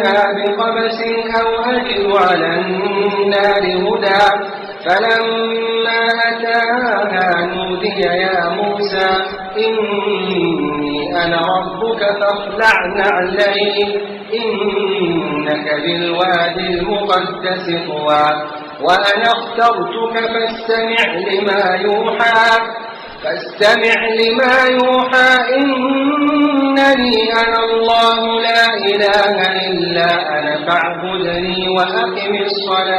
بقبس أو أجد على النار هدى فلما أتاها نودي يا موسى إني أنا ربك فاخلع نعليك إنك بالوادي المقدس طوى وأنا اخترتك فاستمع لما يوحى إنني أنا الله لا إله إلا أنا فاعبدني وأقم الصلاة